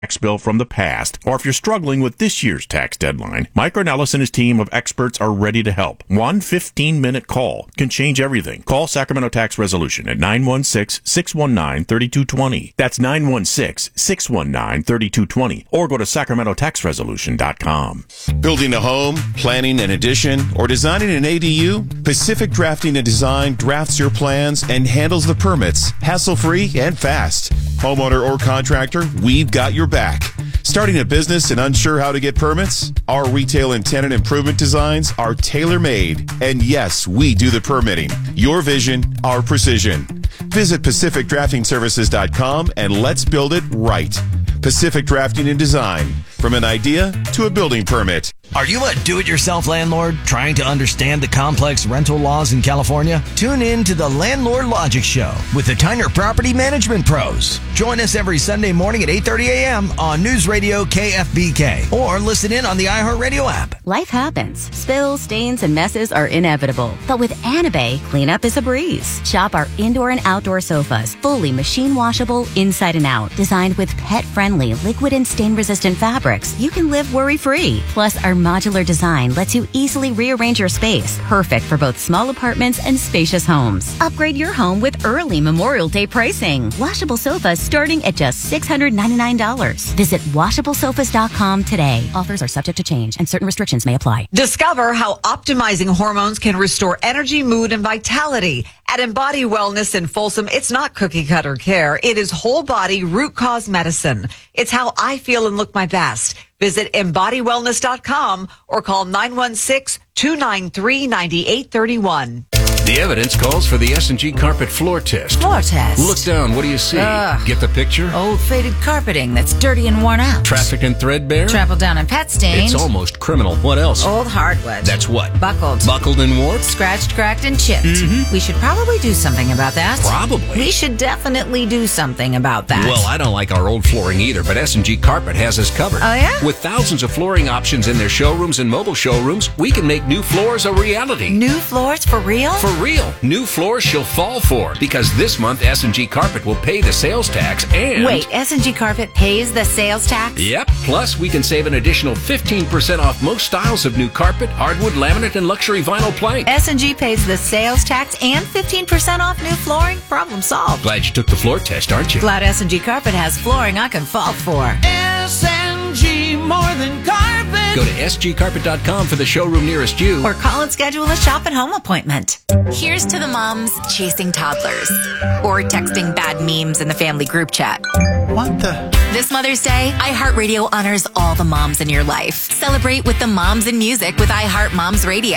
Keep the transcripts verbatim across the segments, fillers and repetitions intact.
tax bill from the past, or if you're struggling with this year's tax deadline, Mike Ornelas and his team of experts are ready to help. One fifteen-minute call can change everything. Call Sacramento Tax Resolution at nine one six, six one nine, three two two zero. That's nine one six, six one nine, three two two zero, or go to sacramento tax resolution dot com. Building a home, planning an addition, or designing an A D U? Pacific Drafting and Design drafts your plans and handles the permits, hassle-free and fast. Homeowner or contractor, we've got your back. Starting a business and unsure how to get permits? Our retail and tenant improvement designs are tailor-made. And yes, we do the permitting. Your vision, our precision. Visit pacific drafting services dot com and let's build it right. Pacific Drafting and Design. From an idea to a building permit. Are you a do-it-yourself landlord trying to understand the complex rental laws in California? Tune in to the Landlord Logic Show with the Tyner Property Management Pros. Join us every Sunday morning at eight thirty a.m. on News Radio K F B K or listen in on the iHeartRadio app. Life happens. Spills, stains, and messes are inevitable. But with Anabay, cleanup is a breeze. Shop our indoor and outdoor sofas, fully machine washable inside and out. Designed with pet-friendly, liquid and stain-resistant fabrics, you can live worry-free. Plus, our modular design lets you easily rearrange your space, perfect for both small apartments and spacious homes. Upgrade your home with early Memorial Day pricing. Washable sofas starting at just six hundred ninety-nine dollars. Visit washable sofas dot com today. Offers are subject to change and certain restrictions may apply. Discover how optimizing hormones can restore energy, mood, and vitality. At Embody Wellness in Folsom, it's not cookie cutter care. It is whole body root cause medicine. It's how I feel and look my best. Visit embody wellness dot com or call nine one six, two nine three, nine eight three one. The evidence calls for the S and G carpet floor test. Floor test? Look down. What do you see? Ugh. Get the picture? Old faded carpeting that's dirty and worn out. Traffic and threadbare? Trampled down and pet stained. It's almost criminal. What else? Old hardwood. That's what? Buckled. Buckled and warped? Scratched, cracked, and chipped. Mm-hmm. We should probably do something about that. Probably. We should definitely do something about that. Well, I don't like our old flooring either, but S and G Carpet has us covered. Oh, yeah? With thousands of flooring options in their showrooms and mobile showrooms, we can make new floors a reality. New floors for real? For real. New floors she'll fall for. Because this month, S and G Carpet will pay the sales tax and... Wait, S and G Carpet pays the sales tax? Yep. Plus, we can save an additional fifteen percent off most styles of new carpet, hardwood, laminate, and luxury vinyl plank. S and G pays the sales tax and fifteen percent off new flooring? Problem solved. Glad you took the floor test, aren't you? Glad S and G Carpet has flooring I can fall for. S and G more than carpet. Go to S G carpet dot com for the showroom nearest you. Or call and schedule a shop at home appointment. Here's to the moms chasing toddlers or texting bad memes in the family group chat. What the? This Mother's Day, iHeartRadio honors all the moms in your life. Celebrate with the moms in music with iHeart Moms Radio.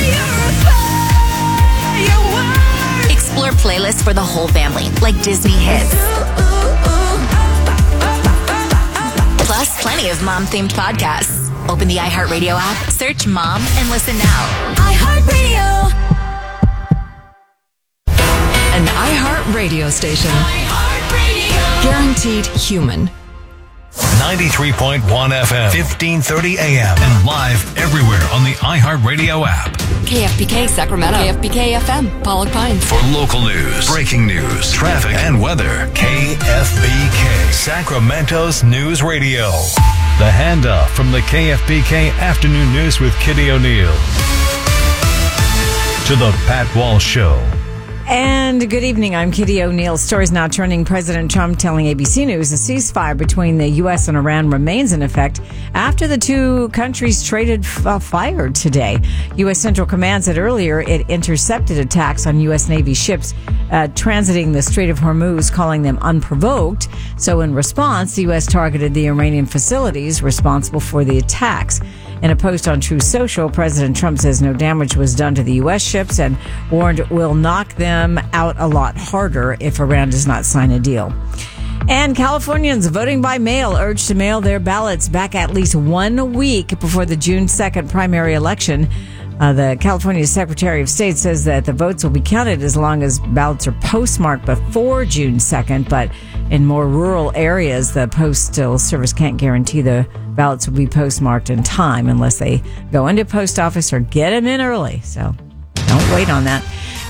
Explore playlists for the whole family, like Disney hits. Plus, plenty of mom-themed podcasts. Open the iHeartRadio app, search Mom, and listen now. iHeartRadio. An iHeart radio station. iHeartRadio. Guaranteed human. ninety-three point one F M, fifteen thirty A M, and live everywhere on the iHeartRadio app. K F B K Sacramento. K F B K F M, Pollock Pines. For local news, breaking news, traffic, and weather, K F B K, Sacramento's News Radio. The handoff from the K F B K Afternoon News with Kitty O'Neill. To the Pat Walsh Show. And good evening. I'm Kitty O'Neill. Stories now turning. President Trump telling A B C News a ceasefire between the U S and Iran remains in effect after the two countries traded uh, fire today. U S Central Command said earlier it intercepted attacks on U S Navy ships uh, transiting the Strait of Hormuz, calling them unprovoked. So in response, the U S targeted the Iranian facilities responsible for the attacks. In a post on Truth Social, President Trump says no damage was done to the U S ships and warned we'll knock them out a lot harder if Iran does not sign a deal. And Californians voting by mail urged to mail their ballots back at least one week before the June second primary election. Uh, the California Secretary of State says that the votes will be counted as long as ballots are postmarked before June second, but in more rural areas, the Postal Service can't guarantee the ballots will be postmarked in time unless they go into post office or get them in early. So don't wait on that.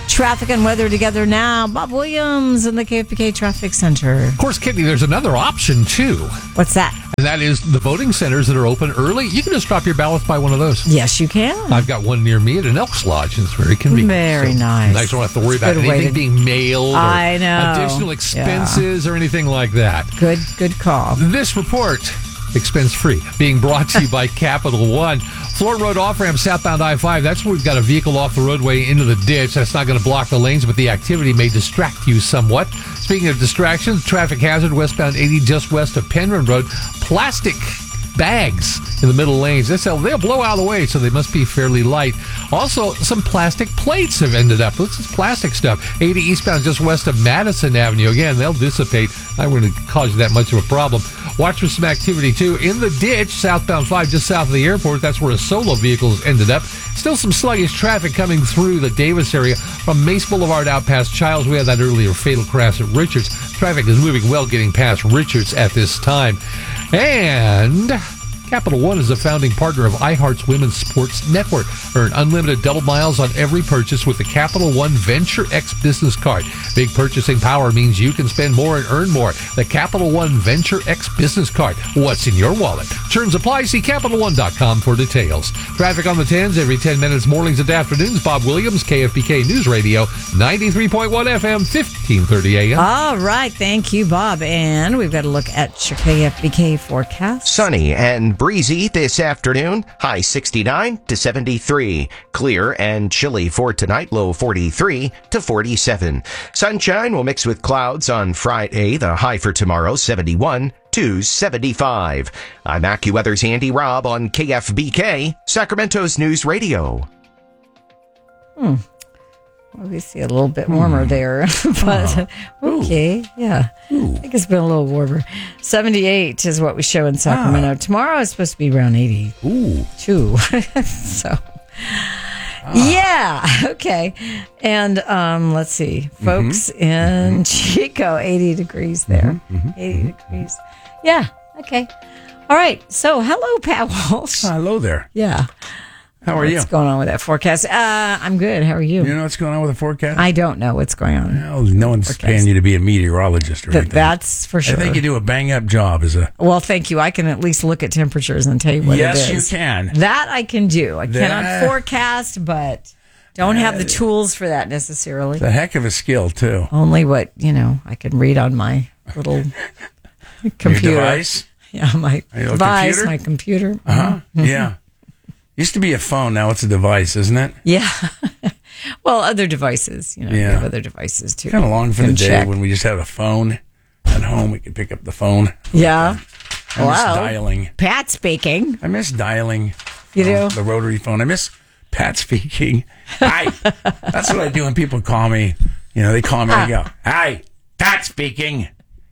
traffic and weather together now. Bob Williams in the K F B K Traffic Center. Of course, Kitty, there's another option, too. What's that? And that is the voting centers that are open early. You can just drop your ballot by one of those. Yes, you can. I've got one near me at an Elks Lodge, and it's very convenient. Very so nice. Nice. I don't have to worry about Good way anything to- being mailed or I know. additional expenses or anything like that. Good, good call. This report, expense free, being brought to you by Capital One. Floor Road off-ramp southbound I five. That's where we've got a vehicle off the roadway into the ditch. That's not going to block the lanes, but the activity may distract you somewhat. Speaking of distractions, traffic hazard westbound eighty just west of Penryn Road. Plastic bags in the middle lanes. This, they'll blow out of the way, so they must be fairly light. Also, some plastic plates have ended up. This is plastic stuff. eighty eastbound just west of Madison Avenue. Again, they'll dissipate. I wouldn't cause you that much of a problem. Watch for some activity, too. In the ditch, southbound five, just south of the airport, that's where a solo vehicle's ended up. Still some sluggish traffic coming through the Davis area from Mace Boulevard out past Childs. We had that earlier fatal crash at Richards. Traffic is moving well getting past Richards at this time. And Capital One is a founding partner of iHeart's Women's Sports Network. Earn unlimited double miles on every purchase with the Capital One Venture X business card. Big purchasing power means you can spend more and earn more. The Capital One Venture X business card. What's in your wallet? Terms apply. See Capital One dot com for details. Traffic on the tens every ten minutes, mornings and afternoons. Bob Williams, K F B K News Radio, ninety-three point one F M, fifteen thirty A M. All right. Thank you, Bob. And we've got to look at your K F B K forecast. Sunny and breezy this afternoon, high sixty-nine to seventy-three. Clear and chilly for tonight, low forty-three to forty-seven. Sunshine will mix with clouds on Friday, the high for tomorrow, seventy-one to seventy-five. I'm AccuWeather's Andy Robb on K F B K, Sacramento's News Radio. Hmm. Well, we see a little bit warmer there, but Oh. okay, yeah. I think it's been a little warmer. seventy-eight is what we show in Sacramento. Ah. Tomorrow is supposed to be around eighty-two. so, Ah. yeah, okay. And um, let's see, folks Mm-hmm. in Chico, eighty degrees there. eighty degrees. Yeah, okay. All right. So, hello, Pat Walsh. Hello there. Yeah. How are you? What's going on with that forecast? Uh, I'm good. How are you? You know what's going on with the forecast? I don't know what's going on. Well, no one's Forecast. paying you to be a meteorologist or Th- anything. that's for sure. I think you do a bang-up job as a... Well, thank you. I can at least look at temperatures and tell you what Yes, it is. you can. That I can do. I That- cannot forecast, but don't have the tools for that necessarily. It's a heck of a skill, too. Only what, you know, I can read on my little computer. Your device? Yeah, my Your little device, computer? my computer. Uh-huh. Mhm. Yeah. Used to be a phone, now it's a device, isn't it? Yeah. Well, other devices, you know, Yeah. we have other devices too. Kind of long for the Can day check. when we just had a phone at home. We could pick up the phone. Yeah. I miss Wow. dialing. Pat speaking. I miss dialing. You do? uh, the rotary phone. I miss Pat speaking. Hi. That's what I do when people call me. You know, they call me and I go, hi, Pat speaking.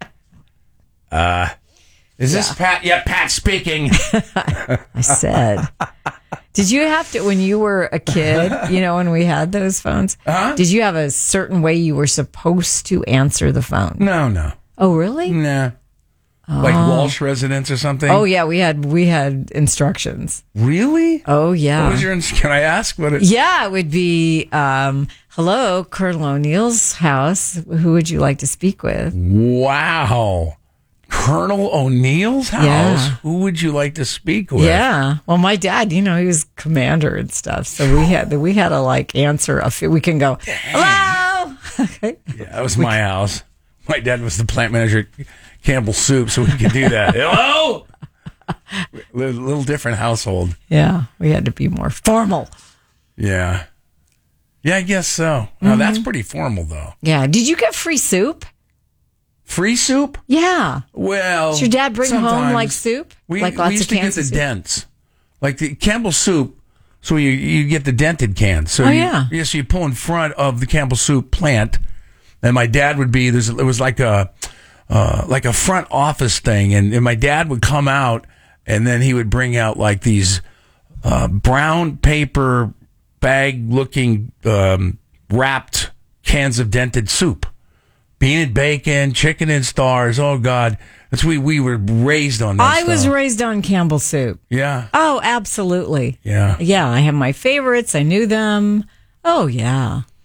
Uh, is this Yeah. Pat? Yeah, Pat speaking. I said. Did you have to, when you were a kid, you know, when we had those phones, Uh-huh. did you have a certain way you were supposed to answer the phone? No, no. Oh, really? Nah. Like Walsh residence or something? Oh, yeah. We had, we had instructions. Really? Oh, yeah. What was your, ins- can I ask what it Yeah, it would be, um, hello, Colonel O'Neill's house. Who would you like to speak with? Wow. Colonel O'Neill's house? Yeah. Who would you like to speak with? Yeah. Well, my dad, you know, he was commander and stuff. So we had, we had to like answer a few, we can go, hello. Okay. Yeah, that was my house. My dad was the plant manager at Campbell Soup, so we could do that. Hello? Little, little different household. Yeah. We had to be more formal. Yeah. Yeah, I guess so. Now, that's pretty formal, though. Yeah. Did you get free soup? Free soup? Yeah. Well, Did your dad bring home sometimes. like soup? We, like we lots used of to get cans the of soup? dents. Like the Campbell Soup, so you you get the dented cans. So Oh, you, yeah. yeah, so you pull in front of the Campbell Soup plant, and my dad would be, there's, it was like a, uh, like a front office thing, and, and my dad would come out, and then he would bring out like these uh, brown paper bag-looking um, wrapped cans of dented soup. Bean and bacon, chicken and stars. Oh, God. That's we we were raised on that I was stuff. raised on Campbell soup. Yeah. Oh, absolutely. Yeah. Yeah. I have my favorites. I knew them. Oh, yeah.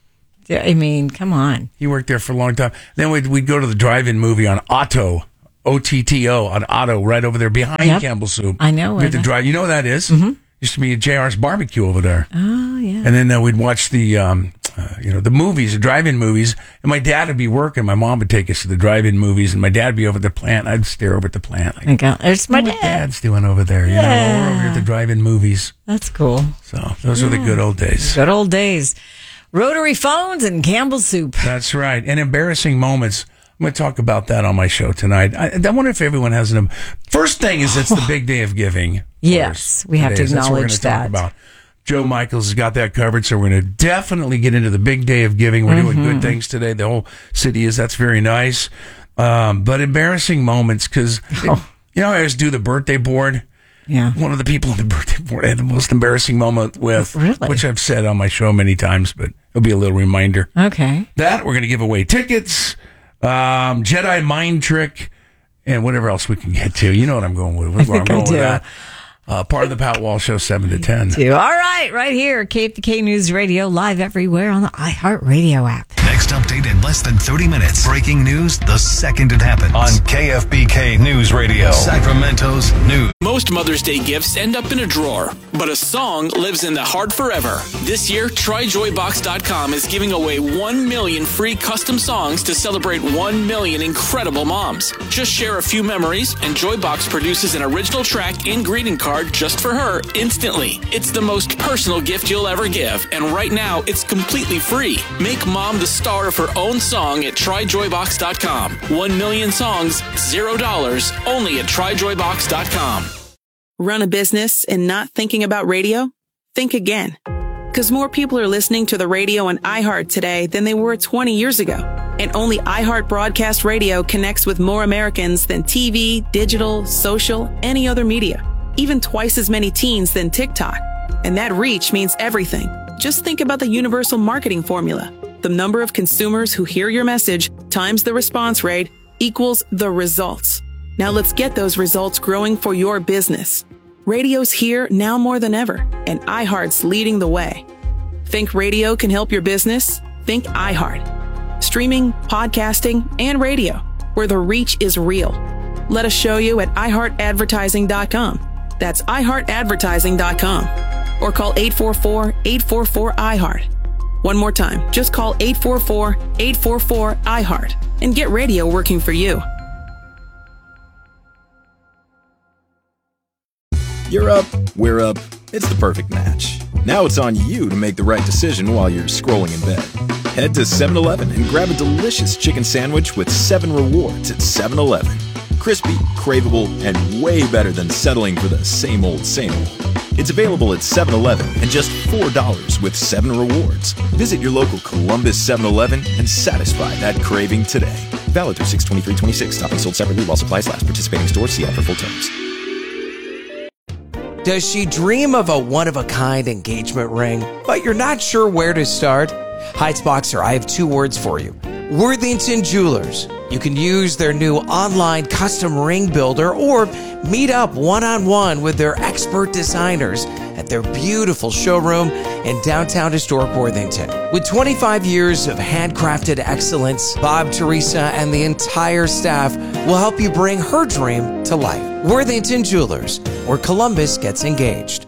I mean, come on. He worked there for a long time. Then we'd, we'd go to the drive-in movie on Otto, O T T O, on Otto, right over there behind Yep. Campbell Soup. I know We where had to that- drive. You know what that is? Mm-hmm. Used to be a J R's barbecue over there. Oh, yeah. And then uh, we'd watch the, um, uh, you know, the movies, the drive-in movies. And my dad would be working. My mom would take us to the drive-in movies, and my dad would be over at the plant. I'd stare over at the plant. Like, I go, there's my what dad. dad's doing over there. You know, we're over here at the drive-in movies. That's cool. So those were the good old days. Good old days. Rotary phones and Campbell's soup. That's right. And embarrassing moments. I'm going to talk about that on my show tonight. I, I wonder if everyone has an. First thing is it's the big day of giving. Yes, we have to That's what we're acknowledge gonna that. talk about. Joe Michaels has got that covered, so we're going to definitely get into the big day of giving. We're doing Mm-hmm. good things today. The whole city is. That's very nice. Um, but embarrassing moments because, Oh. you know, I always do the birthday board. Yeah. One of the people on the birthday board I had the most embarrassing moment with, Really? which I've said on my show many times, but it'll be a little reminder. Okay. That, we're going to give away tickets, um, Jedi Mind Trick, and whatever else we can get to. You know what I'm going with. Where I think I'm going I do. with that. Uh, part of the Pat Wall Show, seven to ten. All right, right here, K F B K News Radio, live everywhere on the iHeartRadio app. Next update in less than thirty minutes. Breaking news the second it happens. On K F B K News Radio, Sacramento's news. Most Mother's Day gifts end up in a drawer, but a song lives in the heart forever. This year, Try Joy Box dot com is giving away one million free custom songs to celebrate one million incredible moms. Just share a few memories, and Joybox produces an original track and greeting card just for her instantly. It's the most personal gift you'll ever give, and right now, it's completely free. Make mom the star of her own song at Try Joy Box dot com. One million songs, zero dollars, only at Try Joy Box dot com. Run a business and not thinking about radio? Think again. Because more people are listening to the radio on iHeart today than they were twenty years ago. And only iHeart Broadcast Radio connects with more Americans than T V, digital, social, any other media. Even twice as many teens than TikTok. And that reach means everything. Just think about the universal marketing formula. The number of consumers who hear your message times the response rate equals the results. Now let's get those results growing for your business. Radio's here now more than ever, and iHeart's leading the way. Think radio can help your business? Think iHeart. Streaming, podcasting, and radio, where the reach is real. Let us show you at i heart advertising dot com. That's i heart advertising dot com. Or call eight four four, eight four four, I heart. One more time, just call eight four four, eight four four, I heart and get radio working for you. You're up, we're up, it's the perfect match. Now it's on you to make the right decision while you're scrolling in bed. Head to seven eleven and grab a delicious chicken sandwich with seven rewards at seven eleven. Crispy, craveable, and way better than settling for the same old, same old. It's available at seven eleven and just four dollars with seven rewards. Visit your local Columbus seven eleven and satisfy that craving today. Valid through six twenty-three twenty-six. Topping sold separately while supplies last. Participating stores. See app for full terms. Does she dream of a one-of-a-kind engagement ring, but you're not sure where to start? Heights-Boxer, I have two words for you. Worthington Jewelers. You can use their new online custom ring builder or meet up one-on-one with their expert designers at their beautiful showroom in downtown historic Worthington. With twenty-five years of handcrafted excellence, Bob, Teresa, and the entire staff will help you bring her dream to life. Worthington Jewelers, where Columbus gets engaged.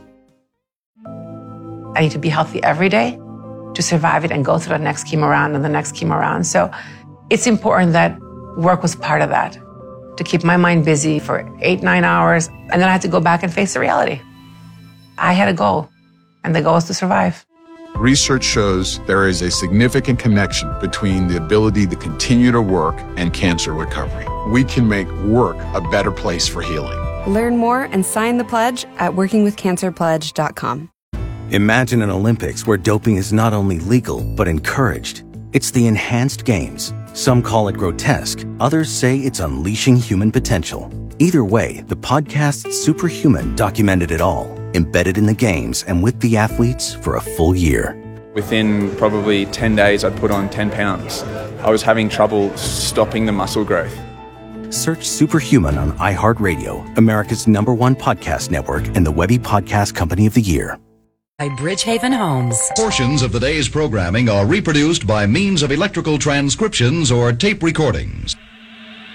I need to be healthy every day to survive it and go through the next chemo round and the next chemo round. So it's important that work was part of that, to keep my mind busy for eight, nine hours. And then I had to go back and face the reality. I had a goal, and the goal was to survive. Research shows there is a significant connection between the ability to continue to work and cancer recovery. We can make work a better place for healing. Learn more and sign the pledge at working with cancer pledge dot com. Imagine an Olympics where doping is not only legal, but encouraged. It's the Enhanced Games. Some call it grotesque. Others say it's unleashing human potential. Either way, the podcast Superhuman documented it all, embedded in the games and with the athletes for a full year. Within probably ten days, I'd put on ten pounds. I was having trouble stopping the muscle growth. Search Superhuman on iHeartRadio, America's number one podcast network and the Webby Podcast Company of the Year. By Bridgehaven Homes. Portions of the day's programming are reproduced by means of electrical transcriptions or tape recordings.